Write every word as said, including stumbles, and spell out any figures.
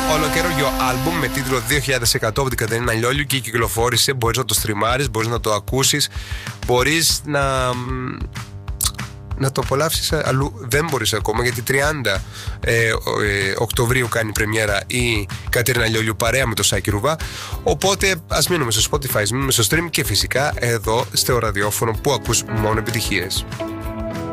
ολοκαίριο άλμπουμ με τίτλο δύο χιλιάδες εκατό από την Κατερίνα Λιόλιου και κυκλοφόρησε. Μπορείς να το στριμάρεις, μπορείς να το ακούσεις, μπορείς να... να το απολαύσεις αλλού. Δεν μπορείς ακόμα, γιατί τριάντα ε, ε, Οκτωβρίου κάνει πρεμιέρα η Κατερίνα Λιόλιου παρέα με το Σάκη Ρουβά. Οπότε ας μείνουμε στο Spotify, ας μείνουμε στο stream και φυσικά εδώ στο ραδιόφωνο που ακούς μόνο επιτυχίες.